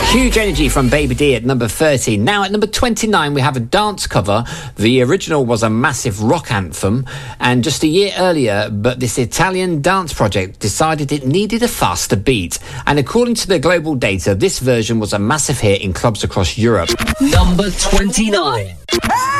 Huge Energy from Baby D at number 30. Now at number 29 we have a dance cover. The original was a massive rock anthem, and just a year earlier, but this Italian dance project decided it needed a faster beat, and according to the global data, this version was a massive hit in clubs across Europe. Number 29.